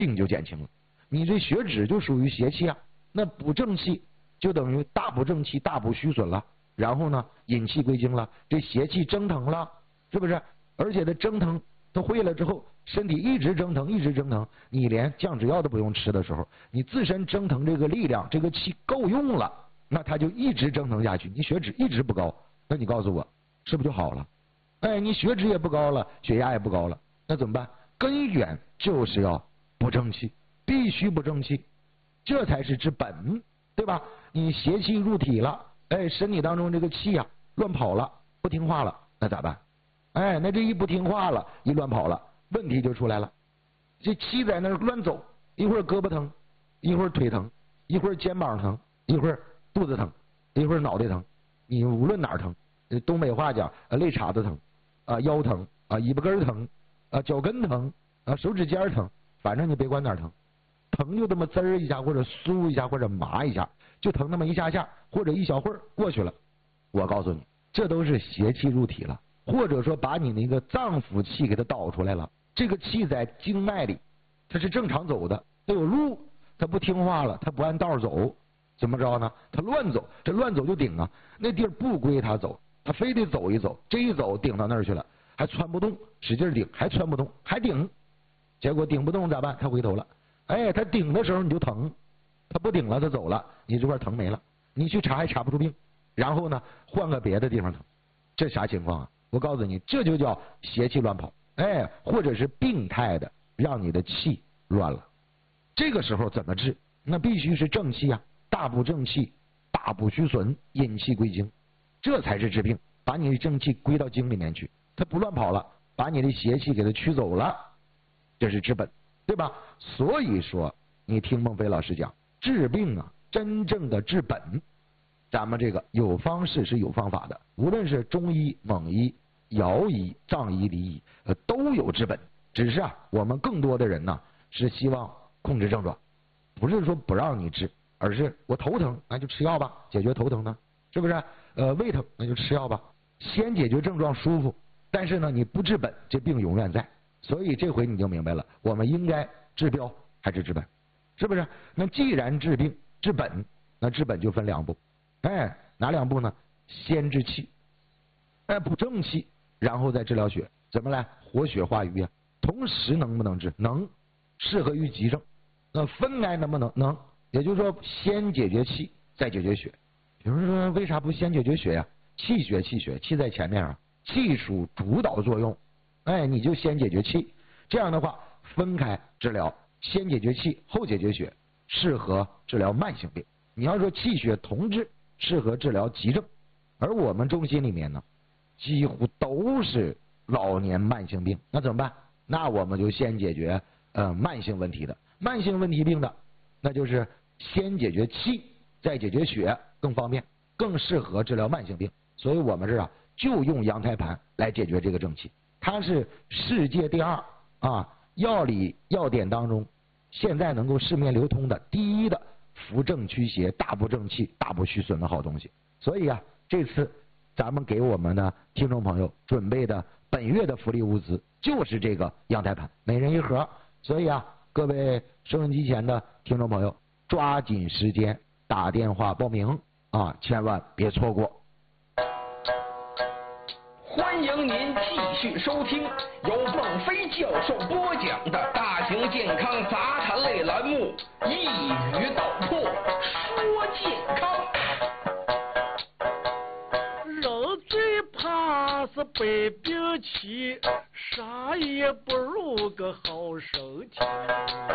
病就减轻了。你这血脂就属于邪气啊，那补正气就等于大补正气，大补虚损了。然后呢，引气归经了，这邪气蒸腾了，是不是？而且它蒸腾，它会了之后，身体一直蒸腾，一直蒸腾，你连降脂药都不用吃的时候，你自身蒸腾这个力量，这个气够用了，那它就一直蒸腾下去，你血脂一直不高，那你告诉我，是不是就好了？哎，你血脂也不高了，血压也不高了，那怎么办？根源就是要补正气，必须补正气，这才是治本，对吧？你邪气入体了，哎，身体当中这个气啊乱跑了，不听话了，那咋办？哎，那这一不听话了，一乱跑了，问题就出来了。这气在那儿乱走，一会儿胳膊疼，一会儿腿疼，一会儿肩膀疼，一会儿肚子疼，一会儿脑袋疼，你无论哪儿疼，东北话讲肋叉子疼啊，腰疼啊，尾巴根疼啊，脚跟疼啊，手指尖疼，反正你别管哪儿疼，疼就这么滋儿一下，或者酥一下，或者麻一下，就疼那么一下下，或者一小会儿过去了。我告诉你，这都是邪气入体了，或者说把你那个脏腑气给它导出来了。这个气在经脉里，它是正常走的，它有路，它不听话了，它不按道走，怎么着呢？它乱走，这乱走就顶啊，那地儿不归它走，它非得走一走，这一走顶到那儿去了，还窜不动，使劲顶，还窜不动，还顶，结果顶不动咋办？它回头了。哎，它顶的时候你就疼，它不顶了，它走了，你这块疼没了，你去查还查不出病，然后呢，换个别的地方疼，这啥情况啊？我告诉你，这就叫邪气乱跑，哎，或者是病态的让你的气乱了。这个时候怎么治？那必须是正气啊，大补正气，大补虚损，引气归经，这才是治病。把你的正气归到经里面去，它不乱跑了，把你的邪气给它驱走了，这是治本，对吧？所以说，你听孟非老师讲，治病啊，真正的治本，咱们这个有方式是有方法的，无论是中医、蒙医、尧医、藏医、黎医，都有治本。只是啊，我们更多的人呢，是希望控制症状，不是说不让你治，而是我头疼，那就吃药吧，解决头疼呢，是不是？胃疼，那就吃药吧，先解决症状舒服。但是呢，你不治本，这病永远在。所以这回你就明白了，我们应该治标还是治本，是不是？那既然治病治本，那治本就分两步。哎，哪两步呢？先治气，哎，补正气，然后再治疗血。怎么来活血化瘀啊？同时能不能治？能，适合于急症。那分开能不能？能。也就是说，先解决气，再解决血。比如说，为啥不先解决血呀？气血，气在前面啊，气属主导作用。哎，你就先解决气，这样的话分开治疗，先解决气，后解决血，适合治疗慢性病。你要说气血同治，适合治疗急症。而我们中心里面呢，几乎都是老年慢性病，那怎么办？那我们就先解决慢性问题的，慢性问题病的，那就是先解决气，再解决血，更方便，更适合治疗慢性病。所以我们这啊，就用羊胎盘来解决这个正气。它是世界第二啊，药理药典当中现在能够市面流通的第一的扶正驱邪、大补正气、大补虚损的好东西。所以啊，这次咱们给我们的听众朋友准备的本月的福利物资就是这个羊胎盘，每人一盒。所以啊，各位收音机前的听众朋友，抓紧时间打电话报名啊，千万别错过。 欢迎您继续收听由孟非教授播讲的大型健康杂谈类栏目《一语道破说健康》。 人最怕是被病气，啥也不如个好身体。